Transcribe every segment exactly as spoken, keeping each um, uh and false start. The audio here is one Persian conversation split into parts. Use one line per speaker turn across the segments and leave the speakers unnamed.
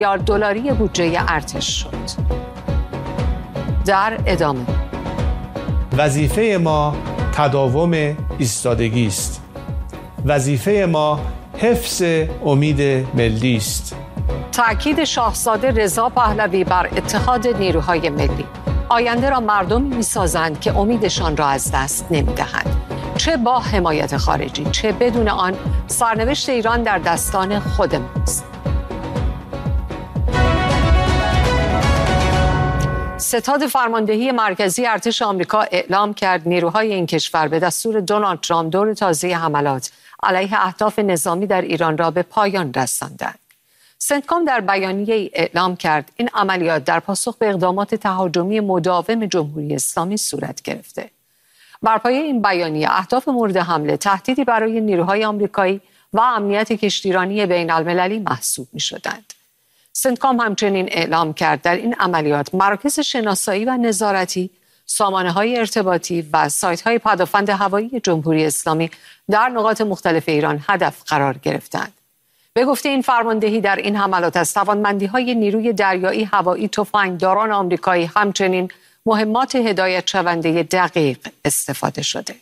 میلیارد دلاری بودجه ارتش شد. در ادامه
وظیفه ما تداوم ایستادگی است. وظیفه ما حفظ امید ملی است.
تأکید شاهزاده رضا پهلوی بر اتحاد نیروهای ملی. آینده را مردمی می‌سازند که امیدشان را از دست نمی‌دهند، چه با حمایت خارجی چه بدون آن. سرنوشت ایران در دستان خودماست. ستاد فرماندهی مرکزی ارتش آمریکا اعلام کرد نیروهای این کشور به دستور دونالد ترامپ دور تازه حملات علیه اهداف نظامی در ایران را به پایان رساندند. سنتکام در بیانیه‌ای اعلام کرد این عملیات در پاسخ به اقدامات تهاجمی مداوم جمهوری اسلامی صورت گرفته. بر پایه این بیانیه اهداف مورد حمله تهدیدی برای نیروهای آمریکایی و امنیت کشتیرانی بین المللی محسوب می‌شدند. سنتکام همچنین اعلام کرد در این عملیات مراکز شناسایی و نظارتی، سامانه‌های ارتباطی و سایت‌های پدافند هوایی جمهوری اسلامی در نقاط مختلف ایران هدف قرار گرفتند. به گفته این فرماندهی در این حملات از توانمندی‌های نیروی دریایی، هوایی، تفنگداران آمریکایی همچنین مهمات هدایت شونده دقیق استفاده شده.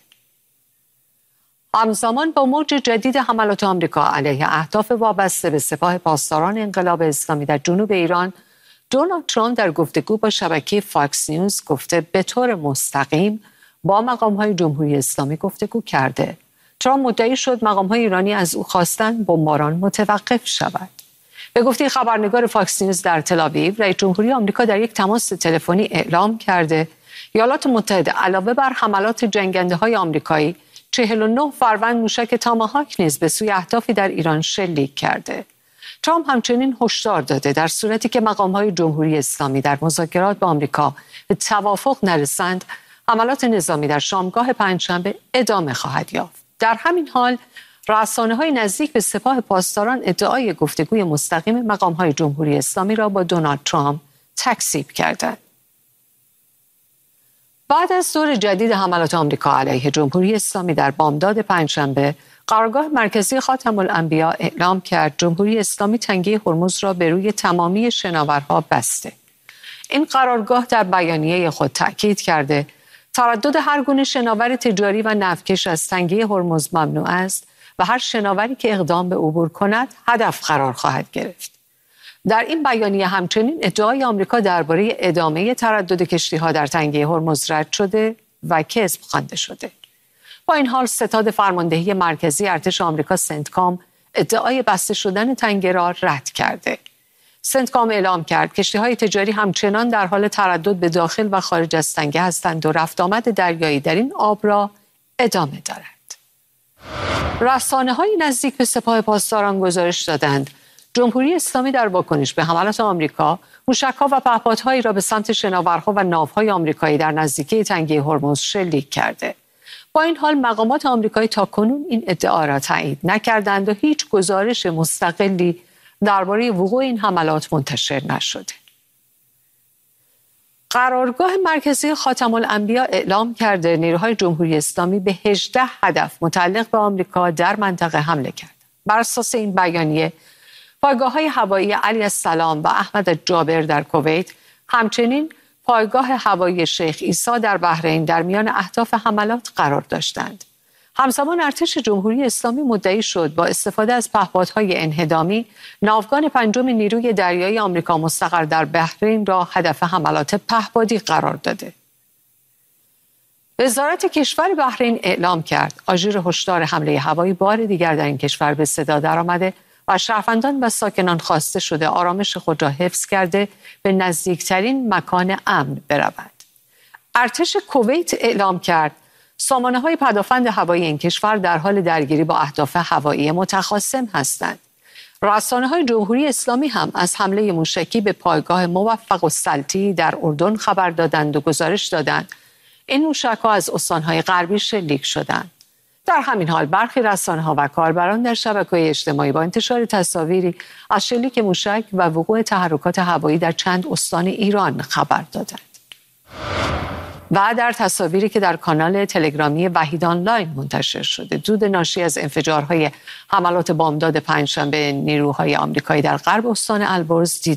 همزمان با موج جدید حملات آمریکا علیه اهداف وابسته به سپاه پاسداران انقلاب اسلامی در جنوب ایران، دونالد ترامپ در گفتگو با شبکه فاکس نیوز گفته به طور مستقیم با مقام‌های جمهوری اسلامی گفتگو کرده. ترامپ مدعی شد مقام‌های ایرانی از او خواستند بمباران متوقف شود. به گفته خبرنگار فاکس نیوز در تل‌آویو، رئیس جمهوری آمریکا در یک تماس تلفنی اعلام کرده ایالات متحده علاوه بر حملات جنگنده‌های آمریکایی، چهل و نه فروند موشک تاماهاک نیز به سوی اهدافی در ایران شلیک کرده. ترامپ همچنین هشدار داده در صورتی که مقام‌های جمهوری اسلامی در مذاکرات با آمریکا به توافق نرسند، حملات نظامی در شامگاه پنجشنبه ادامه خواهد یافت. در همین حال رسانه‌های نزدیک به سپاه پاسداران ادعای گفتگوی مستقیم مقام‌های جمهوری اسلامی را با دونالد ترامپ تکذیب کردند. بعد از دور جدید حملات آمریکا علیه جمهوری اسلامی در بامداد پنجشنبه، قرارگاه مرکزی خاتم الانبیا اعلام کرد جمهوری اسلامی تنگه هرمز را به روی تمامی شناورها بسته. این قرارگاه در بیانیه خود تأکید کرده تردد هر گونه شناور تجاری و نفتکش از تنگه هرمز ممنوع است و هر شناوری که اقدام به عبور کند هدف قرار خواهد گرفت. در این بیانیه همچنین ادعای آمریکا درباره ادامه تردد کشتی‌ها در تنگه هرمز رد شده و کذب خوانده شده. با این حال ستاد فرماندهی مرکزی ارتش آمریکا سنتکام ادعای بسته شدن تنگه را رد کرده. سنتکام اعلام کرد کشتی‌های تجاری همچنان در حال تردد به داخل و خارج از تنگه هستند و رفت آمد دریایی در این آب را ادامه دارد. رسانه‌های نزدیک به سپاه پاسداران گزارش دادند جمهوری اسلامی در واکنش به حملات آمریکا موشک‌ها و پهپادهایی را به سمت شناورها و ناوهای آمریکایی در نزدیکی تنگه هرمز شلیک کرده. با این حال مقامات آمریکایی تاکنون این ادعا را تایید نکردند و هیچ گزارش مستقلی درباره وقوع این حملات منتشر نشده. قرارگاه مرکزی خاتم الانبیا اعلام کرده نیروهای جمهوری اسلامی به هجده هدف متعلق به آمریکا در منطقه حمله کرد. بر اساس این بیانیه پایگاه‌های هوایی علی السلام و احمد جابر در کویت، همچنین پایگاه هوایی شیخ عیسی در بحرین در میان اهداف حملات قرار داشتند. همزمان ارتش جمهوری اسلامی مدعی شد با استفاده از پهپادهای انهدامی ناوگان پنجم نیروی دریایی آمریکا مستقر در بحرین را هدف حملات پهپادی قرار داده. وزارت کشور بحرین اعلام کرد آژیر هشدار حمله هوایی بار دیگر در این کشور به صدا درآمده و شهروندان و ساکنان خواسته شده آرامش خود را حفظ کرده به نزدیکترین مکان امن بروند. ارتش کویت اعلام کرد سامانه‌های پدافند هوایی این کشور در حال درگیری با اهداف هوایی متخاصم هستند. رسانه‌های جمهوری اسلامی هم از حمله موشکی به پایگاه موفق السلطی در اردن خبر دادند و گزارش دادند این موشک‌ها از استان‌های غربی شلیک شدند. در همین حال برخی رسانه‌ها و کاربران در شبکه‌های اجتماعی با انتشار تصاویری از شلیک موشک و وقوع تحرکات هوایی در چند استان ایران خبر دادند. و در تصاویری که در کانال تلگرامی وحید آنلاین منتشر شده، دود ناشی از انفجارهای حملات بامداد پنجشنبه نیروهای آمریکایی در غرب استان البرز دیده